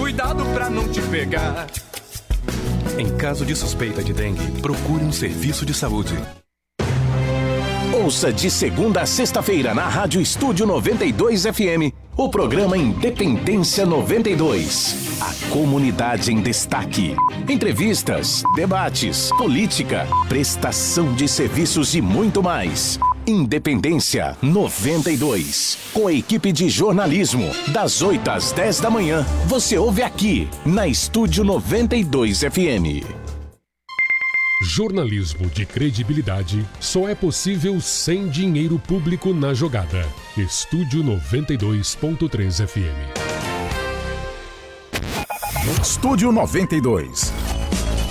cuidado pra não te pegar. Em caso de suspeita de dengue, procure um serviço de saúde. Ouça de segunda a sexta-feira na Rádio Estúdio 92 FM, o programa Independência 92. A comunidade em destaque. Entrevistas, debates, política, prestação de serviços e muito mais. Independência 92. Com a equipe de jornalismo, das 8 às 10 da manhã, você ouve aqui, na Estúdio 92 FM. Jornalismo de credibilidade só é possível sem dinheiro público na jogada. Estúdio 92.3 FM. Estúdio 92.